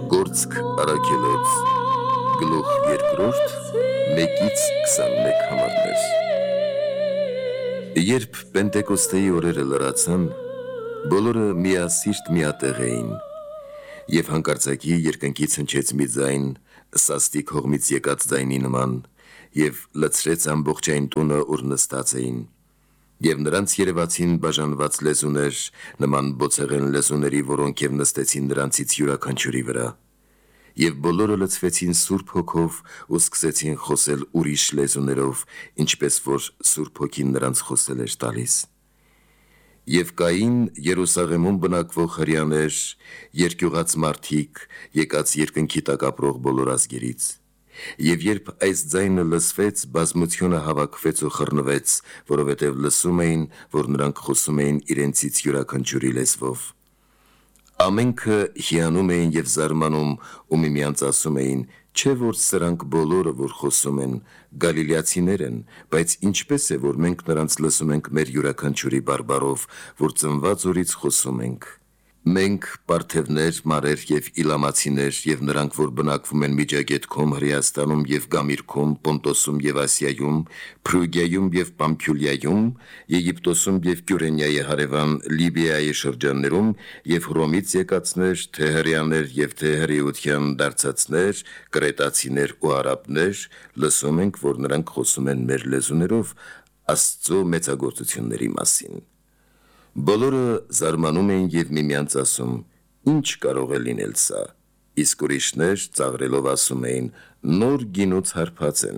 Գործք առաքելոց գլուխ երկրորդ 1-21 համարներ։ Երբ Պենտեկոստեի օրերը լրացան, բոլորը միասիրտ միատեղ էին, և հանկարծակի երկնքից հնչեց մի ձայն, սաստիկ հողմից եկած ձայնի նման, և լցրեց ամբողջային տունը, ուր նստած էին, և նրանց երևացին բաժանված լեզուներ, նման բոցեղեն լեզուների, որոնք և նստեցին նրանցից յուրաքանչյուրի վրա, և բոլորը լցվեցին Սուրբ Հոգով ու սկսեցին խոսել ուրիշ լեզուներով, ինչպես որ Սուրբ Հոգին նրանց խոսել էր տալիս։ Եվ կային Երուսաղեմում բնակվող հրեաներ, երկյուղած մարդիկ, եկած երկնքի տակ ապրող բոլոր ազգերից։ Եվ երբ այս ձայնը լսվեց, բազմությունը հավաքվեց ու խռնվեց, որովհետև լսում էին, որ նրանք խոսում էին իրենցից յուրաքանչյուրի լեզվով։ Ամենքը հիանում էին և զարմանում ու միմյանց ասում էին. «Չէ՞ որ սրանք բոլորը, որ խոսում են, գալիլեացիներ են, բայց ինչպես է, որ մենք նրանց լսում ենք մեր յուրաքանչյուրի բարբառով, որ ծնված օրից խոսում ենք։ Մենք պարթևներ, մարեր և իլամացիներ, և նրանք, որ բնակվում են Միջագետքում, Հրեաստանում և Գամիրքում, Պոնտոսում և Ասիայում, Փրուգիայում և Պամփյուլիայում, Եգիպտոսում և Կյուրենիայի հարևան Լիբիայի շրջաններում, և Հռոմից եկածներ, թե հրեաներ և թե հրեության դարձածներ, կրետացիներ ու արաբներ, լսում ենք, որ նրանք խոսում են մեր լեզուներով Աստծո մեծագործությունների մասին»։ Բոլորը զարմանում էին և միմյանց ասում. «Ի՞նչ կարող է լինել սա»։ Իսկ ուրիշներ ծաղրելով ասում էին. «Նոր գինուց հարբած են»։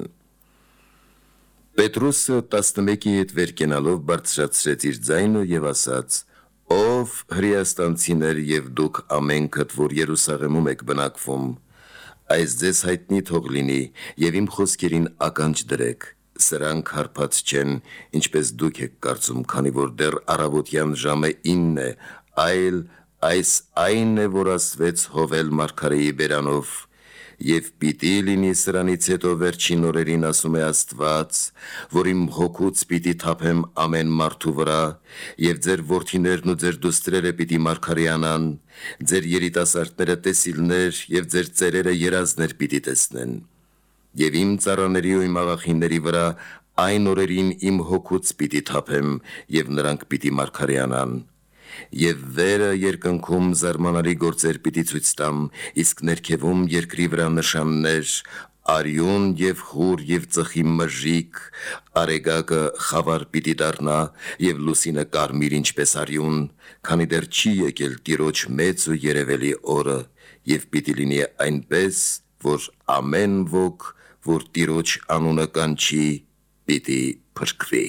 Պետրոսը 11-ի հետ վեր կենալով բարձրացրեց իր ձայնը և ասաց. «Ով հրեաստանցիներ և դուք ամենքդ, որ Երուսաղեմում եք բնակվում, այս ձեզ հայտնի թող լինի և իմ խոսքերին ականջ դրեք. սրանք հարբած չեն, ինչպես դուք եք կարծում, քանի որ դեռ առավոտյան ժամը 9 է, այլ այս այն է, որ ասվեց Հովել մարգարեի բերանով. «Եվ պիտի լինի սրանից հետո վերջին օրերին, ասում է Աստված, որ իմ հոգուց պիտի թափեմ ամեն մարդու վրա, և ձեր որդիներն ու ձեր դուստրերը պիտի մարգարեանան, ձեր երիտասարդները տեսիլներ և ձեր ծերերը երազներ պիտի տեսնեն։ Եվ իմ ծառաների ու իմ աղախինների վրա այն օրերին իմ հոգուց պիտի թափեմ, և նրանք պիտի մարգարեանան։ Եվ վերը երկնքում զարմանալի գործեր պիտի ցույց տամ, իսկ ներքևում երկրի վրա նշաններ, արյուն և հուր և ծխի մրրիկ, արեգակը խավար պիտի դառնա, և լուսինը կարմիր ինչպես արյուն, քանի դեռ չի եկել Տիրոջ մեծ ու երևելի օրը, և պիտի լինի այնպես, որ ամեն ոք, որ Տիրոջ անունը կանչի, պիտի փրկվի»։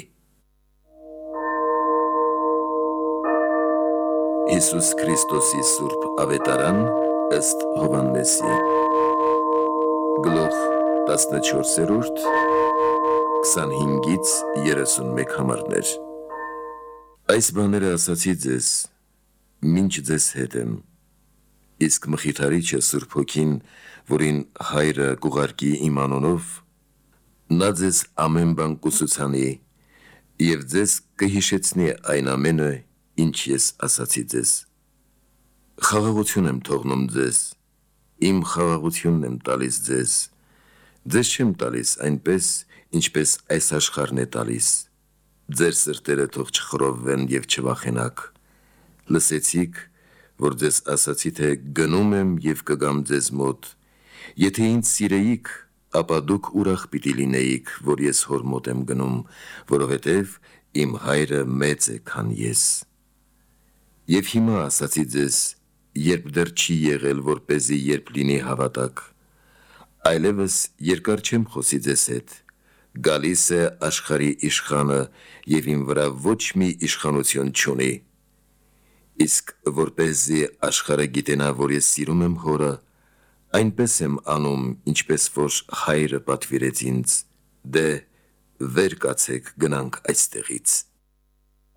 Հիսուս Քրիստոսի Սուրբ Ավետարան ըստ Հովհաննեսի Գլուխ 14, 25-31 համարներ։ Այս բաները ասացի ձեզ, մինչ ձեզ հետ եմ, իսկ Մխիթարիչը Սուրբ Հոգին, որին Հայրը կուղարկի իմ անունով, նա ձեզ ամեն բան կուսուցանի և ձեզ կհիշեցնի այն ամենը, ինչ ես ասացի ձեզ։ Խաղաղություն եմ թողնում ձեզ, իմ խաղաղությունն եմ տալիս ձեզ, ձեզ չեմ տալիս այնպես, ինչպես այս աշխարհն է տալիս։ Ձեր սրտերը թող չխռովվեն և չվախենաք։ Լսեցիք, որ ձեզ ասացի, թե գնում եմ և կգամ ձեզ մոտ։ Եթե ինձ սիրեիք, ապա դուք ուրախ պիտի լինեիք, որ ես հոր մոտ եմ գնում, որովհետև իմ Հայրը մեծ է, քան ես։ Եվ հիմա ասացի ձեզ, երբ դեռ չի եղել, որպեսզի երբ լինի հավատաք։ Այլևս երկար չեմ խոսի ձեզ հետ, գալիս է աշխարհի իշխանը, և իմ վրա ոչ մի իշխանություն չունի։ Իսկ որպեսզի աշխարհը գիտենա, որ ես սիրում եմ Հորը, այնպես եմ անում, ինչպես որ Հայրը պատվիրեց ինձ։ Դե, վեր կացեք, գնանք այստեղից։